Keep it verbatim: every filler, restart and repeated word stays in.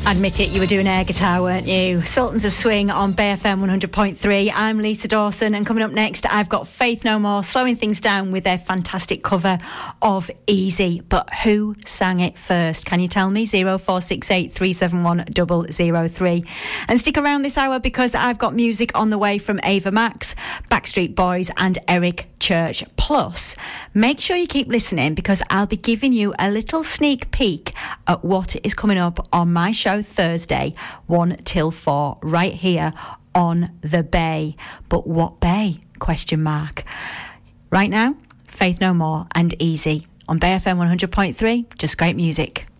Admit it, you were doing air guitar, weren't you? Sultans of Swing on Bay F M one hundred point three. I'm Lisa Dawson, and coming up next, I've got Faith No More slowing things down with their fantastic cover of Easy. But who sang it first? Can you tell me? zero four six eight three seven one zero zero three. And stick around this hour because I've got music on the way from Ava Max, Backstreet Boys and Eric Church. Plus, make sure you keep listening because I'll be giving you a little sneak peek at what is coming up on my show Thursday, one till four, right here on the Bay. But what Bay? Question mark. Right now, Faith No More and Easy on Bay F M one hundred point three. Just great music.